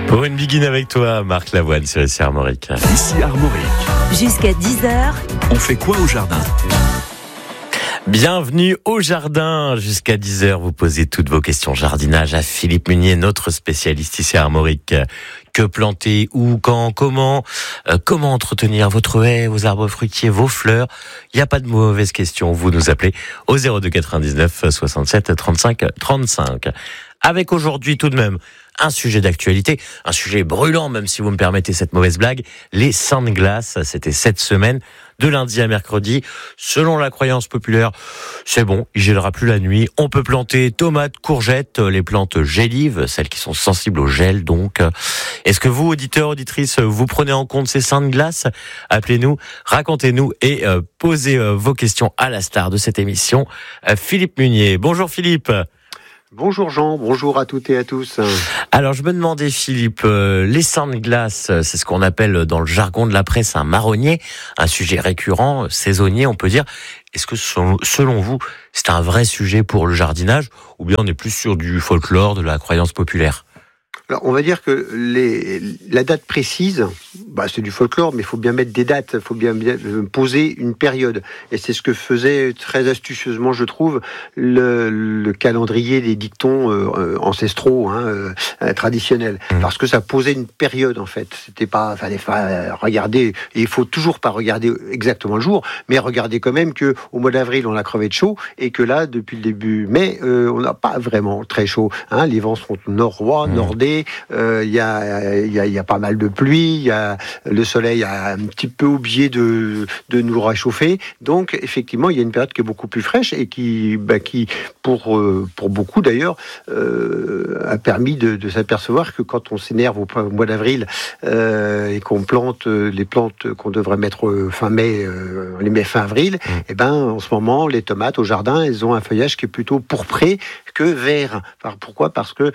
Pour une begin avec toi, Marc Lavoine sur ici Armorique. Ici Armorique. Jusqu'à 10h. On fait quoi au jardin ? Bienvenue au jardin. Jusqu'à 10h, vous posez toutes vos questions jardinage à Philippe Munier, notre spécialiste ici à Armorique. Que planter, où, quand, comment entretenir votre haie, vos arbres fruitiers, vos fleurs. Il n'y a pas de mauvaises questions. Vous nous appelez au 02 99 67 35 35. Avec aujourd'hui tout de même un sujet d'actualité, un sujet brûlant, même si vous me permettez cette mauvaise blague, les seins de glace. C'était cette semaine, de lundi à mercredi. Selon la croyance populaire, c'est bon, il gèlera plus la nuit. On peut planter tomates, courgettes, les plantes gélives, celles qui sont sensibles au gel donc. Est-ce que vous, auditeurs, auditrices, vous prenez en compte ces seins de glace ? Appelez-nous, racontez-nous et posez vos questions à la star de cette émission, Philippe Munier. Bonjour Philippe. Bonjour Jean, bonjour à toutes et à tous. Alors je me demandais Philippe, les seins de glace, c'est ce qu'on appelle dans le jargon de la presse un marronnier, un sujet récurrent, saisonnier on peut dire. Est-ce que selon vous, c'est un vrai sujet pour le jardinage ou bien on est plus sur du folklore, de la croyance populaire ? Alors, on va dire que la date précise, c'est du folklore, mais il faut bien mettre des dates, il faut bien poser une période. Et c'est ce que faisait très astucieusement, je trouve, le calendrier des dictons ancestraux, traditionnels. Parce que ça posait une période, en fait. Fallait regarder, et il faut toujours pas regarder exactement le jour, mais regarder quand même que au mois d'avril, on a crevé de chaud, et que là, depuis le début mai, on n'a pas vraiment très chaud. Les vents sont nord-ouest, nordais. Il y a pas mal de pluie, le soleil a un petit peu oublié de nous réchauffer, donc effectivement il y a une période qui est beaucoup plus fraîche et qui pour beaucoup d'ailleurs a permis de s'apercevoir que quand on s'énerve au mois d'avril et qu'on plante les plantes qu'on devrait mettre fin mai, on les met fin avril, en ce moment les tomates au jardin elles ont un feuillage qui est plutôt pourpré que vert. Pourquoi ? Parce que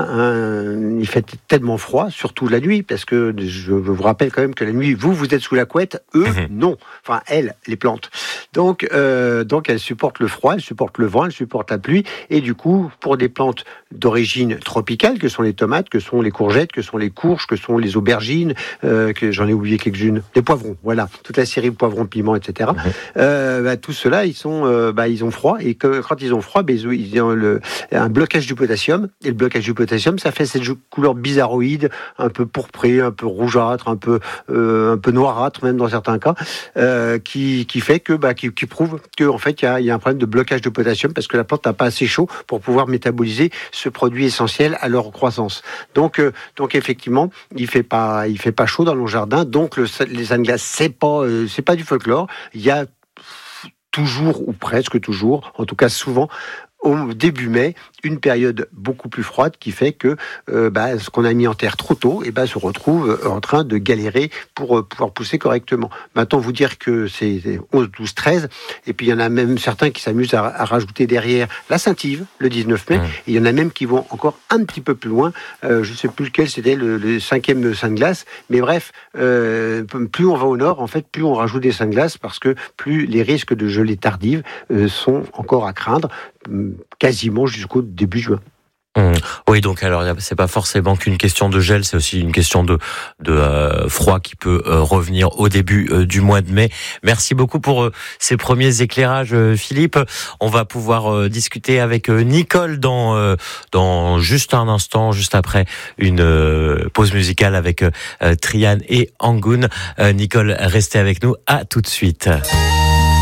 il fait tellement froid, surtout la nuit, parce que je vous rappelle quand même que la nuit, vous êtes sous la couette, eux, non. Enfin, elles, les plantes. Donc elles supportent le froid, elles supportent le vent, elles supportent la pluie, et du coup, pour des plantes d'origine tropicale, que sont les tomates, que sont les courgettes, que sont les courges, que sont les aubergines, que j'en ai oublié quelques-unes, les poivrons, voilà, toute la série poivrons, piments, etc. Tout cela, ils ont froid, et quand ils ont froid, ils ont un blocage du potassium, et le blocage du potassium, ça fait cette couleur bizarroïde, un peu pourprée, un peu rougeâtre, un peu noirâtre même dans certains cas, qui fait que qui prouve que en fait il y a un problème de blocage de potassium parce que la plante n'a pas assez chaud pour pouvoir métaboliser ce produit essentiel à leur croissance. Donc effectivement, il fait pas chaud dans nos jardins, donc les seins de glace c'est pas du folklore. Il y a toujours ou presque toujours, en tout cas souvent, au début mai, une période beaucoup plus froide qui fait que ce qu'on a mis en terre trop tôt se retrouve en train de galérer pour pouvoir pousser correctement. Maintenant, vous dire que c'est 11, 12, 13, et puis il y en a même certains qui s'amusent à rajouter derrière la Saint-Yves, le 19 mai, et il y en a même qui vont encore un petit peu plus loin, je ne sais plus lequel c'était, le 5e saint de glace, mais bref, plus on va au nord, en fait, plus on rajoute des saints de glace, parce que plus les risques de gelée tardive sont encore à craindre, quasiment jusqu'au début juin. Oui, donc alors c'est pas forcément qu'une question de gel, c'est aussi une question de froid qui peut revenir au début du mois de mai. Merci beaucoup pour ces premiers éclairages, Philippe. On va pouvoir discuter avec Nicole dans juste un instant, juste après une pause musicale avec Trian et Angoun. Nicole, restez avec nous. À tout de suite.